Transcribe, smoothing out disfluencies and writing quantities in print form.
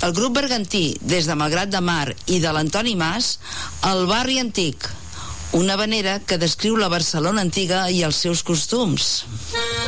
El grup bergantí, des de Malgrat de Mar i de l'Antoni Mas, el barri antic, una havanera que descriu la Barcelona antiga i els seus costums.